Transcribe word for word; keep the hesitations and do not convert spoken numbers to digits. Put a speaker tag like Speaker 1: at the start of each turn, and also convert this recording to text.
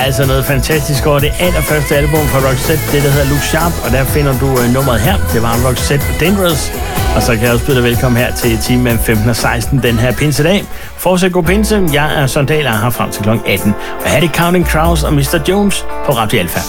Speaker 1: altså noget fantastisk over det allerførste album fra Roxette, det der hedder Look Sharp, og der finder du uh, nummeret her. Det var Roxette Dangerous. Og så kan jeg også byde dig velkommen her til time mellem femten og seksten den her pinsedag. Fortsæt god pinse. Jeg er Søren Dahl og er her frem til klokken atten. Og her er det Counting Crows og mister Jones på Radio Alpha.